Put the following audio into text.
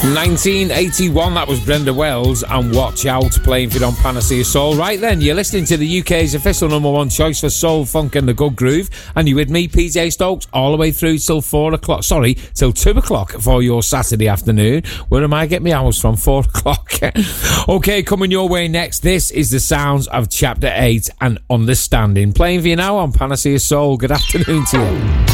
1981, that was Brenda Wells and Watch Out, playing for you on Panacea Soul. Right then, you're listening to the UK's official number one choice for soul, funk and the good groove, and you're with me, PJ Stokes, all the way through till 4 o'clock, till 2 o'clock for your Saturday afternoon. Where am I getting my hours from? 4 o'clock. Okay, coming your way next, this is the sounds of Chapter 8 and Understanding, playing for you now on Panacea Soul. Good afternoon to you.